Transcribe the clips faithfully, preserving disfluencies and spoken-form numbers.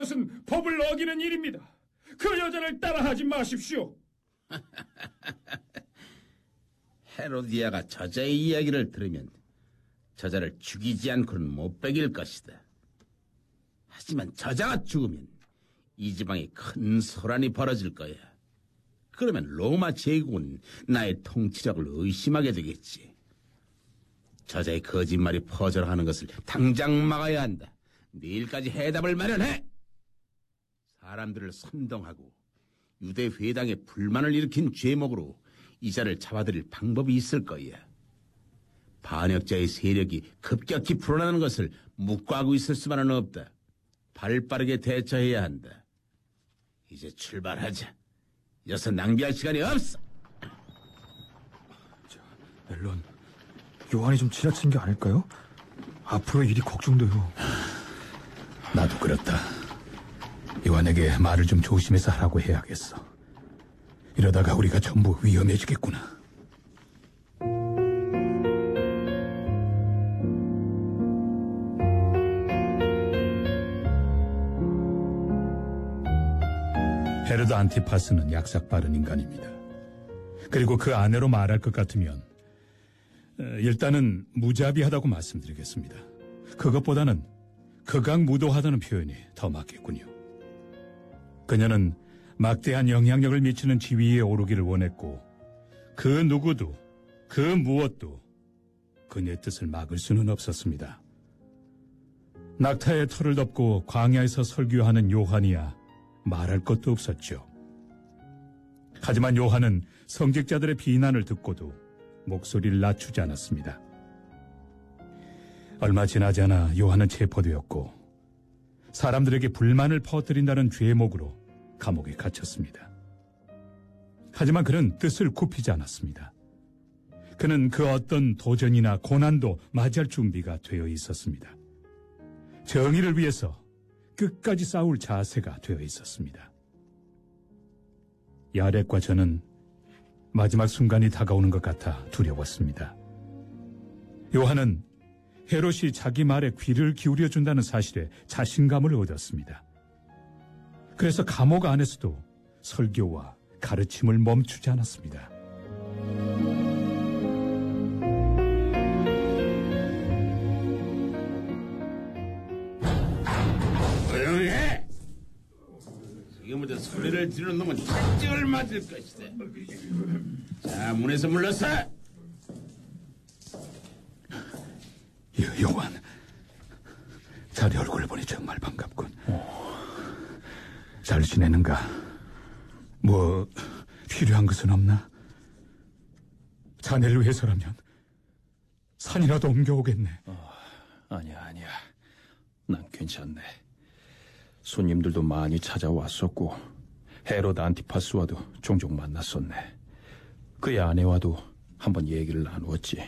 것은 법을 어기는 일입니다. 그 여자를 따라하지 마십시오. 헤로디아가 저자의 이야기를 들으면 저자를 죽이지 않고는 못 베길 것이다. 하지만 저자가 죽으면 이 지방에 큰 소란이 벌어질 거야. 그러면 로마 제국은 나의 통치력을 의심하게 되겠지. 저자의 거짓말이 퍼져나가는 것을 당장 막아야 한다. 내일까지 해답을 마련해. 사람들을 선동하고 유대 회당에 불만을 일으킨 죄목으로 이자를 잡아들일 방법이 있을 거야. 반역자의 세력이 급격히 불어나는 것을 묵과하고 있을 수만은 없다. 발빠르게 대처해야 한다. 이제 출발하자. 여기서 낭비할 시간이 없어. 자, 앨런, 요한이 좀 지나친 게 아닐까요? 앞으로의 일이 걱정돼요. 나도 그렇다. 요한에게 말을 좀 조심해서 하라고 해야겠어. 이러다가 우리가 전부 위험해지겠구나. 헤로드 안티파스는 약삭 빠른 인간입니다. 그리고 그 아내로 말할 것 같으면 일단은 무자비하다고 말씀드리겠습니다. 그것보다는 극악무도하다는 표현이 더 맞겠군요. 그녀는 막대한 영향력을 미치는 지위에 오르기를 원했고 그 누구도 그 무엇도 그녀의 뜻을 막을 수는 없었습니다. 낙타의 털을 덮고 광야에서 설교하는 요한이야 말할 것도 없었죠. 하지만 요한은 성직자들의 비난을 듣고도 목소리를 낮추지 않았습니다. 얼마 지나지 않아 요한은 체포되었고 사람들에게 불만을 퍼뜨린다는 죄목으로 감옥에 갇혔습니다. 하지만 그는 뜻을 굽히지 않았습니다. 그는 그 어떤 도전이나 고난도 맞이할 준비가 되어 있었습니다. 정의를 위해서 끝까지 싸울 자세가 되어 있었습니다. 야렉과 저는 마지막 순간이 다가오는 것 같아 두려웠습니다. 요한은 헤롯이 자기 말에 귀를 기울여준다는 사실에 자신감을 얻었습니다. 그래서 감옥 안에서도 설교와 가르침을 멈추지 않았습니다. 조용해! 지금부터 소리를 지르는 놈은 채찍을 맞을 것이다. 자, 문에서 물러서! 요, 요한, 자네 얼굴을 보니 정말 반갑군. 잘 지내는가? 뭐 필요한 것은 없나? 자네를 위해서라면 산이라도 옮겨오겠네. 어, 아니야 아니야, 난 괜찮네. 손님들도 많이 찾아왔었고 헤롯 안티파스와도 종종 만났었네. 그의 아내와도 한번 얘기를 나누었지.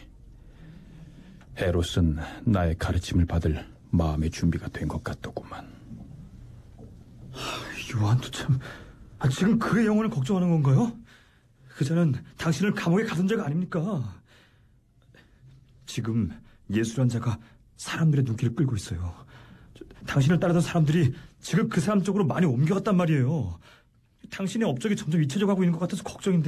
헤롯은 나의 가르침을 받을 마음의 준비가 된 것 같더구만. 요한도 참, 아, 지금 그의 영혼을 걱정하는 건가요? 그자는 당신을 감옥에 가둔 자가 아닙니까? 지금 예수란 자가 사람들의 눈길을 끌고 있어요. 저, 당신을 따르던 사람들이 지금 그 사람 쪽으로 많이 옮겨갔단 말이에요. 당신의 업적이 점점 잊혀져 가고 있는 것 같아서 걱정인데.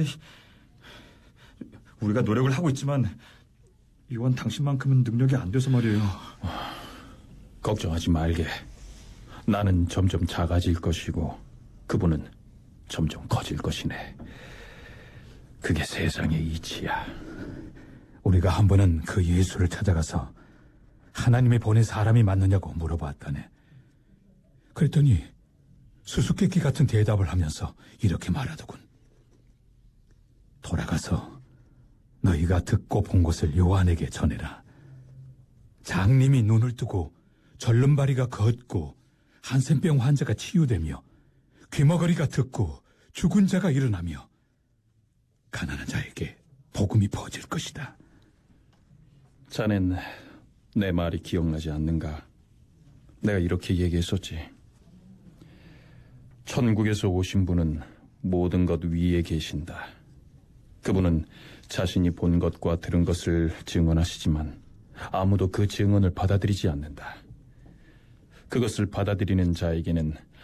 우리가 노력을 하고 있지만 요한 당신만큼은 능력이 안 돼서 말이에요. 걱정하지 말게. 나는 점점 작아질 것이고 그분은 점점 커질 것이네. 그게 세상의 이치야. 우리가 한 번은 그 예수를 찾아가서 하나님이 보낸 사람이 맞느냐고 물어봤다네. 그랬더니 수수께끼 같은 대답을 하면서 이렇게 말하더군. 돌아가서 너희가 듣고 본 것을 요한에게 전해라. 장님이 눈을 뜨고 절름발이가 걷고 한센병 환자가 치유되며 귀머거리가 듣고 죽은 자가 일어나며 가난한 자에게 복음이 퍼질 것이다. 자넨 내 말이 기억나지 않는가? 내가 이렇게 얘기했었지. 천국에서 오신 분은 모든 것 위에 계신다. 그분은 자신이 본 것과 들은 것을 증언하시지만 아무도 그 증언을 받아들이지 않는다. 그것을 받아들이는 자에게는